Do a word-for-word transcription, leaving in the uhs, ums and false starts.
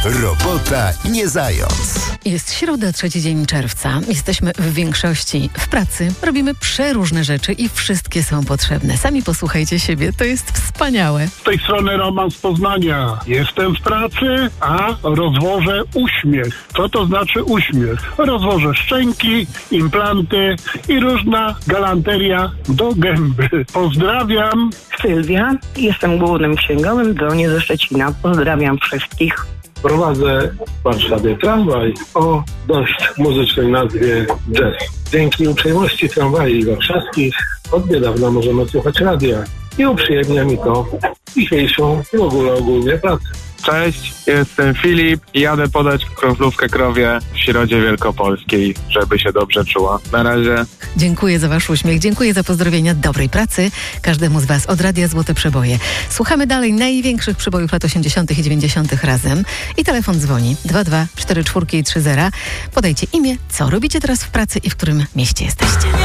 Robota nie zając. Jest środa, trzeci dzień czerwca. Jesteśmy w większości w pracy. Robimy przeróżne rzeczy i wszystkie są potrzebne. Sami posłuchajcie siebie, to jest wspaniałe. Z tej strony Roman z Poznania. Jestem w pracy, a rozwożę uśmiech. Co to znaczy uśmiech? Rozwożę szczęki, implanty i różna galanteria do gęby. Pozdrawiam. Sylwia, jestem głównym księgowym, dzwonię ze Szczecina. Pozdrawiam wszystkich. Prowadzę w Warszawie tramwaj o dość muzycznej nazwie Jazz. Dzięki uprzejmości tramwajów warszawskich od niedawna możemy słuchać radia i uprzyjemnia mi to dzisiejszą w ogóle ogólnie pracę. Cześć, jestem Filip i jadę podać kroplówkę krowie w Środzie Wielkopolskiej, żeby się dobrze czuła. Na razie. Dziękuję za wasz uśmiech, dziękuję za pozdrowienia, dobrej pracy każdemu z was od Radia Złote Przeboje. Słuchamy dalej największych przebojów lat osiemdziesiątych i dziewięćdziesiątych razem i telefon dzwoni dwa dwa cztery cztery i trzy zero. Podajcie imię, co robicie teraz w pracy i w którym mieście jesteście.